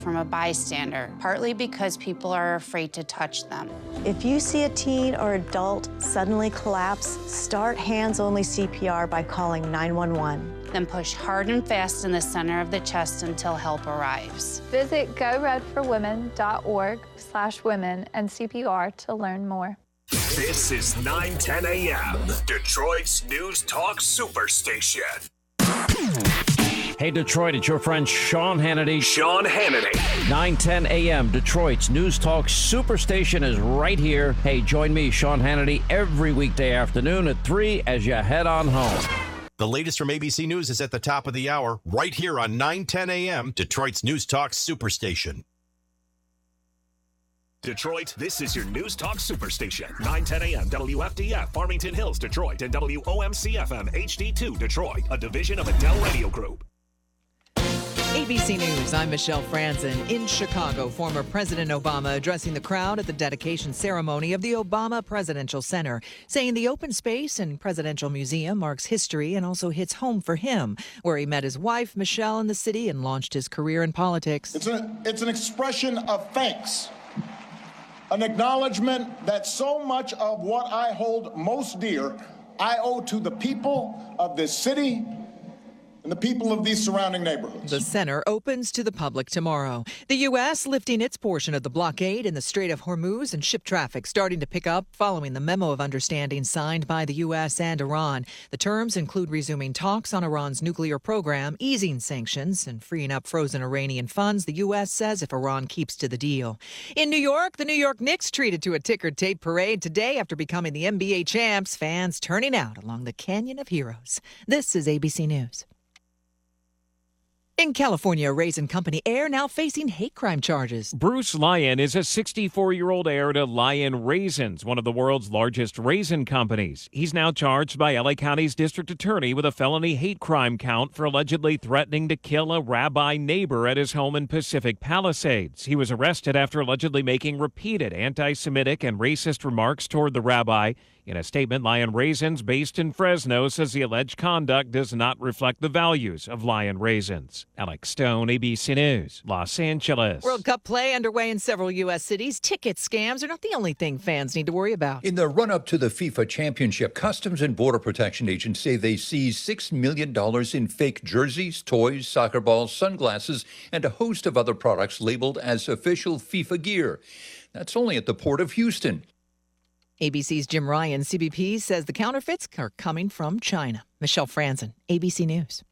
from a bystander, partly because people are afraid to touch them. If you see a teen or adult suddenly collapse, start hands-only CPR by calling 911. Then push hard and fast in the center of the chest until help arrives. Visit goredforwomen.org/women and CPR to learn more. This is 910 AM, Detroit's News Talk Superstation. Hey, Detroit, it's your friend Sean Hannity. Sean Hannity. 910 AM, Detroit's News Talk Superstation is right here. Hey, join me, Sean Hannity, every weekday afternoon at 3 as you head on home. The latest from ABC News is at the top of the hour, right here on 910 AM, Detroit's News Talk Superstation. Detroit, this is your News Talk Superstation. 910 AM, WFDF, Farmington Hills, Detroit, and WOMC-FM HD2, Detroit, a division of Adele Radio Group. ABC News, I'm Michelle Franzen. In Chicago, former President Obama addressing the crowd at the dedication ceremony of the Obama Presidential Center, saying the open space and presidential museum marks history and also hits home for him, where he met his wife, Michelle, in the city and launched his career in politics. It's an expression of thanks, an acknowledgement that so much of what I hold most dear, I owe to the people of this city and the people of these surrounding neighborhoods. The center opens to the public tomorrow. The U.S. lifting its portion of the blockade in the Strait of Hormuz and ship traffic starting to pick up following the memo of understanding signed by the U.S. and Iran. The terms include resuming talks on Iran's nuclear program, easing sanctions, and freeing up frozen Iranian funds, the U.S. says, if Iran keeps to the deal. In New York, the New York Knicks treated to a ticker tape parade today after becoming the NBA champs, fans turning out along the Canyon of Heroes. This is ABC News. In California, a raisin company heir now facing hate crime charges. Bruce Lyon is a 64-year-old heir to Lyon Raisins, one of the world's largest raisin companies. He's now charged by LA County's district attorney with a felony hate crime count for allegedly threatening to kill a rabbi neighbor at his home in Pacific Palisades. He was arrested after allegedly making repeated anti-Semitic and racist remarks toward the rabbi. In a statement, Lyon Raisins, based in Fresno, says the alleged conduct does not reflect the values of Lyon Raisins. Alex Stone, ABC News, Los Angeles. World Cup play underway in several U.S. cities. Ticket scams are not the only thing fans need to worry about. In the run-up to the FIFA Championship, Customs and Border Protection agents say they seized $6 million in fake jerseys, toys, soccer balls, sunglasses, and a host of other products labeled as official FIFA gear. That's only at the Port of Houston. ABC's Jim Ryan, CBP, says the counterfeits are coming from China. Michelle Franzen, ABC News.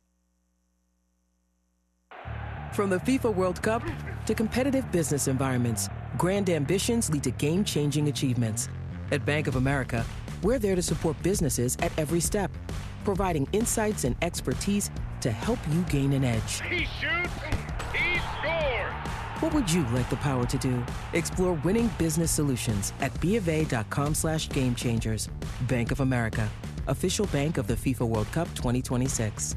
From the FIFA World Cup to competitive business environments, grand ambitions lead to game-changing achievements. At Bank of America, we're there to support businesses at every step, providing insights and expertise to help you gain an edge. He shoots, he scores! What would you like the power to do? Explore winning business solutions at BofA.com/gamechangers. Bank of America, official bank of the FIFA World Cup 2026.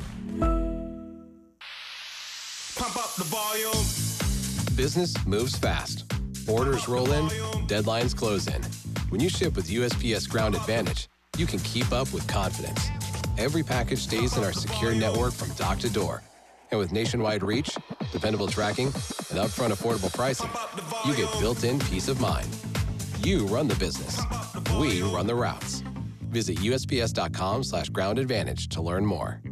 Pump up the volume. Business moves fast. Orders roll in, deadlines close in. When you ship with USPS Ground Advantage, you can keep up with confidence. Every package stays in our secure network from dock to door. And with nationwide reach, dependable tracking, and upfront affordable pricing, you get built-in peace of mind. You run the business. We run the routes. Visit USPS.com/Ground Advantage to learn more.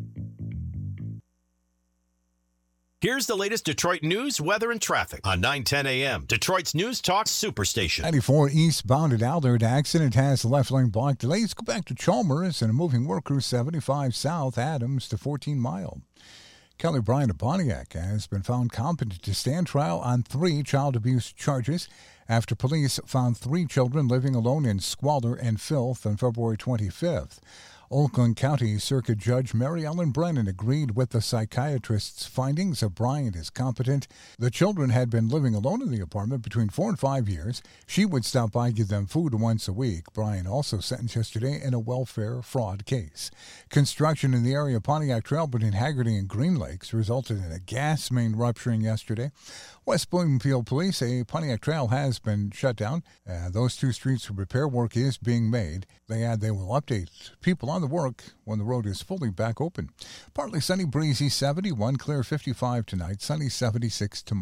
Here's the latest Detroit news, weather, and traffic on 910 AM, Detroit's News Talk Superstation. 94 eastbound at Aldert. Accident has left lane blocked. Delays go back to Chalmers and a moving work crew 75 south, Adams to 14 Mile. Kelly Bryant of Pontiac has been found competent to stand trial on 3 child abuse charges after police found 3 children living alone in squalor and filth on February 25th. Oakland County Circuit Judge Mary Ellen Brennan agreed with the psychiatrist's findings of Bryant is competent. The children had been living alone in the apartment between 4 and 5 years. She would stop by, give them food once a week. Bryant also sentenced yesterday in a welfare fraud case. Construction in the area of Pontiac Trail between Haggerty and Green Lakes resulted in a gas main rupturing yesterday. West Bloomfield Police say Pontiac Trail has been shut down. Those 2 streets for repair work is being made. They add they will update people on the work when the road is fully back open. Partly sunny, breezy 71, clear 55 tonight, sunny 76 tomorrow.